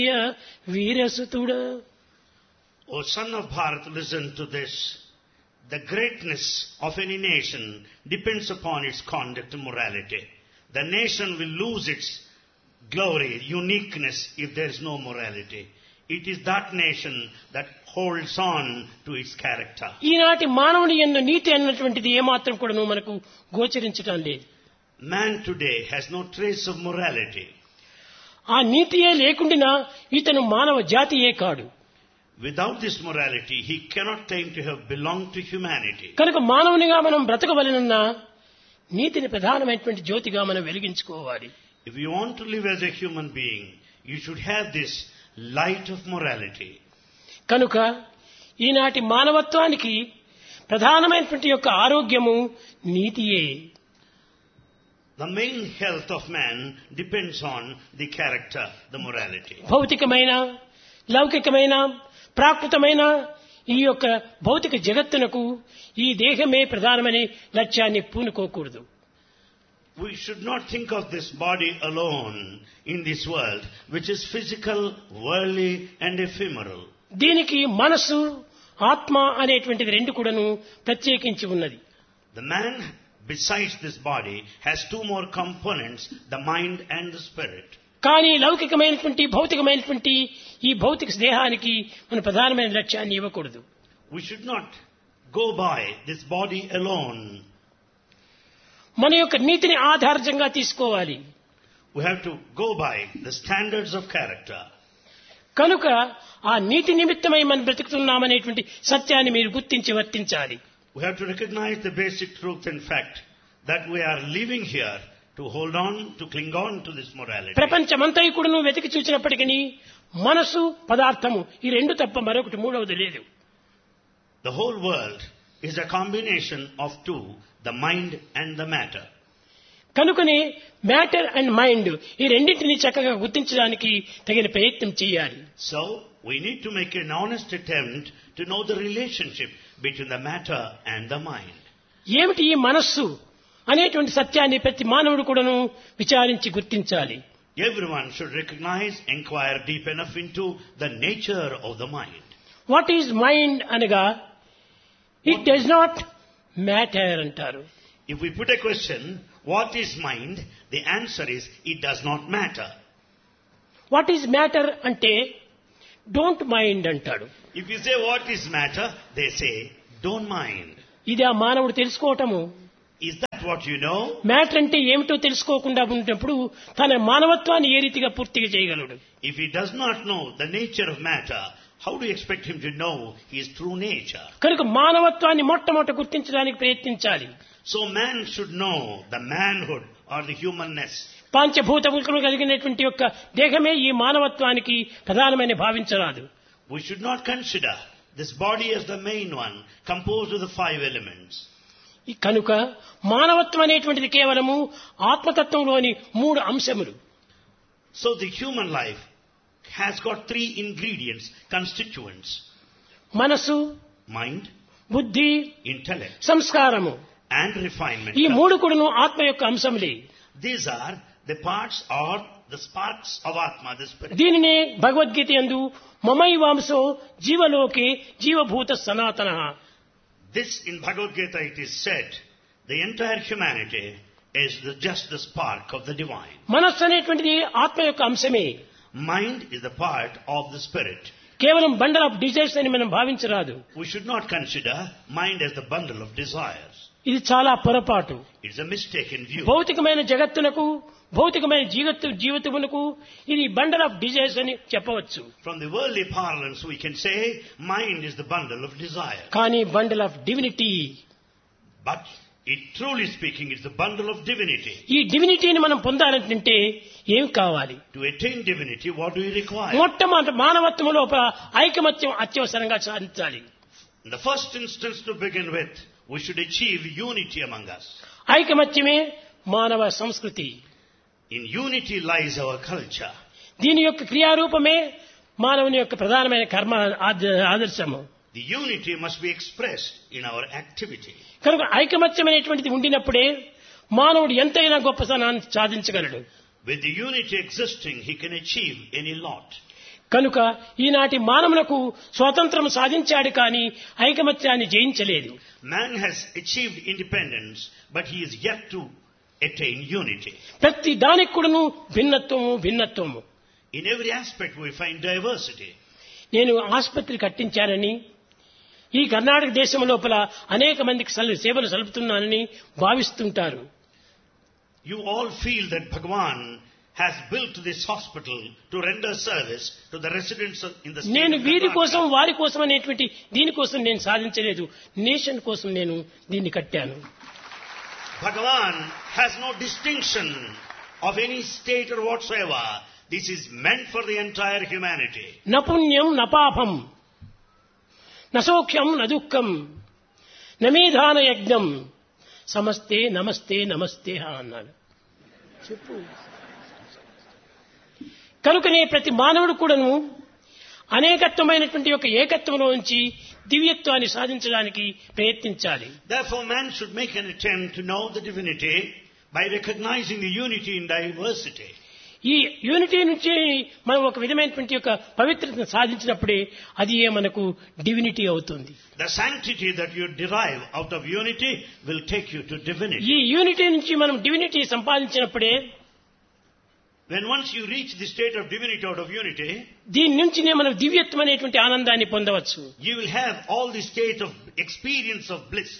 వీరసుతుడా. O son of Bharat, listen to this. The greatness of any nation depends upon its conduct and morality. The nation will lose its glory, uniqueness if there is no morality. It is that nation that holds on to its character. ఈనాటి మానవుని యందు నీతి అన్నటువంటిది ఏమాత్రం కూడా మనకు గోచరించటం లేదు. Man today has no trace of morality. ఆ నీతియే లేకుండా ఇతను మానవ జాతియే కాడు. Without this morality, he cannot claim to have belonged to humanity. కనుక మానవునిగా మనం బ్రతకవలెనన్నా నీతిని ప్రధానమైనటువంటి జ్యోతిగా మనం వెలిగించుకోవాలి. If you want to live as a human being, you should have this light of morality. కనుక ఈనాటి మానవత్వానికి ప్రధానమైనటువంటి యొక్క ఆరోగ్యము నీతియే. The main health of man depends on the character, the morality. భౌతికమైన, లౌకికమైన, ప్రాకృతమైన ఈ యొక్క భౌతిక జగత్తునకు ఈ దేహమే ప్రధానమని లక్ష్యాన్ని పూనుకోకూడదు. We should not think of this body alone in this world, which is physical, worldly and ephemeral. దీనికి మనస్సు, ఆత్మ అనేటువంటిది రెండు కూడాను ప్రత్యేకించి ఉన్నది. The man, besides this body, has two more components, the mind and the spirit. కానీ లౌకికమైనటువంటి భౌతికమైనటువంటి ఈ భౌతిక దేహానికి మన ప్రధానమైన లక్ష్యాన్ని ఇవ్వకూడదు. We should not go by this body alone. మన యొక్క నీతిని ఆధారంగా తీసుకోవాలి. We have to go by the standards of character. కనుక ఆ నీతి నిమిత్తమై మనం బ్రతుకుతున్నామనేటువంటి సత్యాన్ని మీరు గుర్తించి వర్తించాలి. We have to recognize the basic truth and fact that we are living here to hold on, to cling on to this morality. ప్రపంచమంతా కూడాను వెతికి చూసినప్పటికీ మనసు, పదార్థము ఈ రెండు తప్ప మరొకటి మూడవది లేదు. The whole world is a combination of two, the mind and the matter. కనుకనే మ్యాటర్ అండ్ మైండ్ ఈ రెండింటినీ చక్కగా గుర్తించడానికి తగిన ప్రయత్నం చేయాలి. So, we need to make an honest attempt to know the relationship between the matter and the mind. ఏమిటి ఈ మనస్సు అనేటువంటి సత్యాన్ని ప్రతి మానవుడు కూడాను విచారించి గుర్తించాలి. Everyone should recognize, inquire deep enough into the nature of the mind. What is mind అనగా ఇట్ డస్ నాట్ మ్యాటర్ అంటారు. If we put a question, what is mind? The answer is, it does not matter. What is matter అంటే don't mind అంటాడు. If you say what is matter, they say, don't mind. ఇది ఆ మానవుడు తెలుసుకోవటము. Is that what you know? Matter అంటే ఏమిటో తెలుసుకోకుండా ఉన్నప్పుడు తన మానవత్వాన్ని ఏ రీతిగా పూర్తిగా చేయగలడు? If he does not know the nature of matter, how do you expect him to know his true nature? కనుక మానవత్వాన్ని మొట్టమొదట గుర్తించడానికి ప్రయత్నించాలి. So man should know the manhood or the humanness. పంచభూతములు కలిగినటువంటి యొక్క దేహమే ఈ మానవత్వానికి ప్రధానమైన భావించరాదు. We should not consider this body as the main one, composed of the five elements. కనుక మానవత్వం అనేటువంటిది కేవలము ఆత్మతత్వంలోని మూడు అంశములు. So the human life has got three ingredients, constituents. మనసు, Mind, బుద్ధి, intellect, సంస్కారము. and refinement. ఈ మూడు కూడాను ఆత్మ యొక్క అంశములే. These are the parts or the sparks of Atma, the spirit. దీనినే భగవద్గీత యందు మమైవాంసో జీవలోకే జీవభూత సనాతనః. This in Bhagavad Gita it is said, the entire humanity is just the spark of the divine. మనస్సు అనేటువంటిది ఆత్మ యొక్క అంశమే. Mind is the part of the spirit. కేవలం bundle of desires అని మనం భావించరాదు. We should not consider mind as the bundle of desires. ఇది చాలా పొరపాటు. It's a mistaken view. భౌతికమైన జగత్తునకు, భౌతికమైన జీవితమునకు ఇది బండల్ ఆఫ్ డిజైర్స్ అని చెప్పవచ్చు. From the worldly parlance we can say mind is the bundle of desire. కానీ bundle of divinity. But truly speaking, it's the bundle of divinity. ఈ డివినిటీని మనం పొందాలంటే ఏం కావాలి? To attain divinity, what do we require? మొట్టమొదటి మానవత్వం లోపల ఐకమత్యం అత్యవసరంగా సాధించాలి. In the first instance to begin with, we should achieve unity among us. ఐకమత్యమే మానవ సంస్కృతి. In unity lies our culture. దీని యొక్క క్రియారూపమే మానవుని యొక్క ప్రధానమైన కర్మ ఆదర్శము. The unity must be expressed in our activity. కనుక ఐకమత్యం అనేటువంటిది ఉండినప్పుడే మానవుడు ఎంతైనా గొప్పతనాన్ని సాధించగలడు. With the unity existing, he can achieve any lot. కనుక ఈనాటి మానవులకు స్వాతంత్రం సాధించాడు కానీ ఐకమత్యాన్ని జయించలేదు. Man has achieved independence, but he is yet to attain unity. ప్రతి దానికి కూడాను భిన్నత్వము. In every aspect we find diversity. నేను ఆసుపత్రి కట్టించానని, ఈ కర్ణాటక దేశం లోపల అనేక మందికి సేవలు సలుపుతున్నానని భావిస్తుంటారు. You all feel that Bhagavan has built this hospital to render service to the residents in the state నేను of వీరి కోసం Karnataka. వారి కోసం అనేటువంటి దీనికోసం నేను సాధించలేదు, నేషన్ కోసం నేను దీన్ని కట్టాను. Bhagavan has no distinction of any state or whatsoever. This is meant for the entire humanity. నపుణ్యం నపాపం నసౌఖ్యం నదుఃఖం నమేధాన యజ్ఞం సమస్తే నమస్తే నమస్తే అన్నాడు. చెప్పు. కనుకనే ప్రతి మానవుడు కూడాను అనేకత్వమైనటువంటి యొక్క ఏకత్వంలో నుంచి దివ్యత్వాన్ని సాధించడానికి ప్రయత్నించాలి. Therefore man should make an attempt to know the divinity by recognizing the unity in diversity. ఈ యూనిటీ నుంచి మనం ఒక విధమైనటువంటి యొక్క పవిత్రతను సాధించినప్పుడే అది మనకు డివినిటీ అవుతుంది. The sanctity that you derive out of unity will take you to divinity. ఈ యూనిటీ నుంచి మనం divinity సంపాదించినప్పుడే, When once you reach the state of divinity out of unity, దీని నుంచినే మనం దివ్యత్వం అనేటువంటి ఆనందాన్ని పొందవచ్చు. you will have all the state of experience of bliss.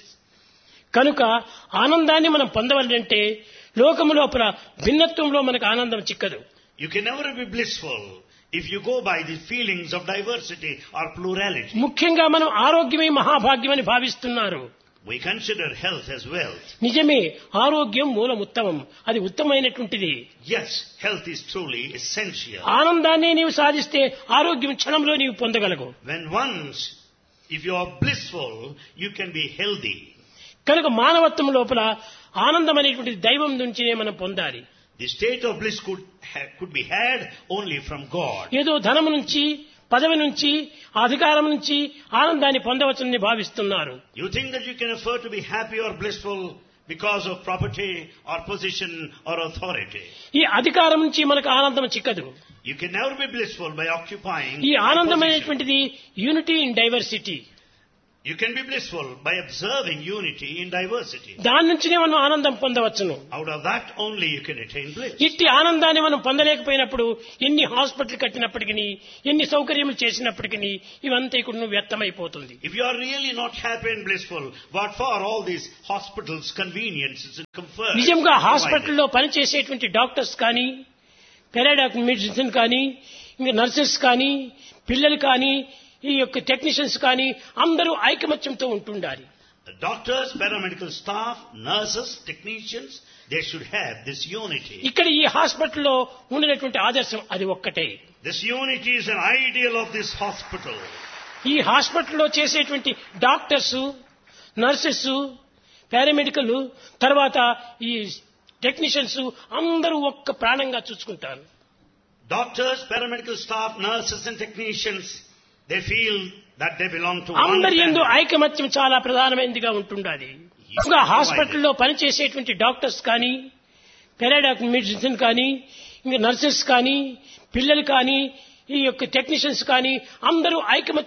కనుక ఆనందాన్ని మనం పొందవాలంటే లోకము లోపల భిన్నత్వంలో మనకు ఆనందం చిక్కదు. You can never be blissful if you go by the feelings of diversity or plurality. ముఖ్యంగా మనం ఆరోగ్యమే మహాభాగ్యమని భావిస్తున్నారు. We consider health as wealth. నిజమే, ఆరోగ్యం మూలం ఉత్తమం, అది ఉత్తమమైనటువంటిది. Yes, health is truly essential. ఆనందాన్ని నీవు సాధిస్తే ఆరోగ్యం క్షణంలో నీవు పొందగలవు. When once, if you are blissful, you can be healthy. కనుక మానవత్వం లోపల ఆనందం అనేటువంటిది దైవం నుంచినే మనం పొందాలి. The state of bliss could be had only from God. ఏదో ధనం నుంచి, పదవి నుంచి, అధికారం నుంచి ఆనందాన్ని పొందవచ్చని భావిస్తున్నారు. You think that you can afford to be happy or blissful because of property or position or authority. ఈ అధికారం నుంచి మనకు ఆనందం చిక్కదు. You can never be blissful by occupying ఈ a ఆనందమైనటువంటిది unity in diversity. You can be blissful by observing unity in diversity. దాని నుంచినే మనం ఆనందం పొందవచ్చును. Out of that only you can attain bliss. ఇట్టి ఆనందాన్ని మనం పొందలేకపోయినప్పుడు ఎన్ని హాస్పిటల్ కట్టినప్పటికీ, ఎన్ని సౌకర్యములు చేసినప్పటికీ ఇవంతా ఇక్కడ వ్యర్థమైపోతుంది. If you are really not happy and blissful, what for all these hospitals, conveniences and comfort? నిజంగా హాస్పిటల్లో పనిచేసేటువంటి డాక్టర్స్ కానీ, పెరాడాక్ మెడిసిన్ కానీ, ఇంకా నర్సెస్ కానీ, పిల్లలు కానీ, ఈ యొక్క టెక్నీషియన్స్ కానీ అందరూ ఐకమత్యంతో ఉంటుండాలి. The doctors, paramedical staff, nurses, technicians, they should have this unity. ఇక్కడ ఈ హాస్పిటల్లో ఉన్నటువంటి ఆదర్శం అది ఒక్కటే. This unity is an ideal of this hospital. ఈ హాస్పిటల్లో చేసేటువంటి డాక్టర్స్, నర్సెస్, పారామెడికల్, తర్వాత ఈ టెక్నీషియన్స్ అందరూ ఒక్క ప్రాణంగా చూసుకుంటారు. Doctors, paramedical staff, nurses and technicians, they feel that they belong to one అందరి యందు family. ఐకమత్యం చాలా ప్రధానమైనదిగా ఉంటుండాలి. ఇంకా హాస్పిటల్లో పనిచేసేటువంటి డాక్టర్స్ కానీ, పెరాడాక్ మెడిసిన్ కానీ, ఇంకా నర్సెస్ కానీ, పిల్లలు కానీ, ఈ యొక్క టెక్నీషియన్స్ కానీ అందరూ ఐకమత్యం